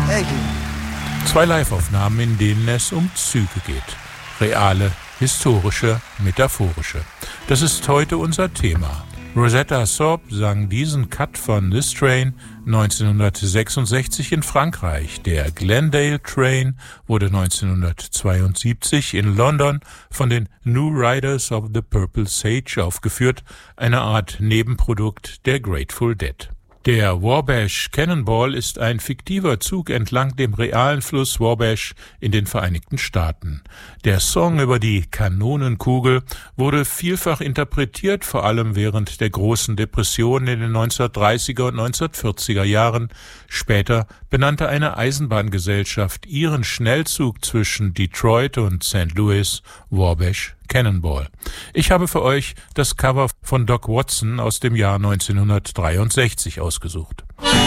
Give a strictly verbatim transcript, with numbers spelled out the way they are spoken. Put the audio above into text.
Zwei Live-Aufnahmen, in denen es um Züge geht. Reale, historische, metaphorische. Das ist heute unser Thema. Rosetta Tharpe sang diesen Cut von This Train neunzehnhundertsechsundsechzig in Frankreich. Der Glendale Train wurde neunzehnhundertzweiundsiebzig in London von den New Riders of the Purple Sage aufgeführt, eine Art Nebenprodukt der Grateful Dead. Der Wabash Cannonball ist ein fiktiver Zug entlang dem realen Fluss Wabash in den Vereinigten Staaten. Der Song über die Kanonenkugel wurde vielfach interpretiert, vor allem während der großen Depression in den neunzehnhundertdreißiger und neunzehnhundertvierziger Jahren. Später benannte eine Eisenbahngesellschaft ihren Schnellzug zwischen Detroit und Sankt Louis Wabash Cannonball. Ich habe für euch das Cover von Doc Watson aus dem Jahr neunzehnhundertdreiundsechzig ausgesucht.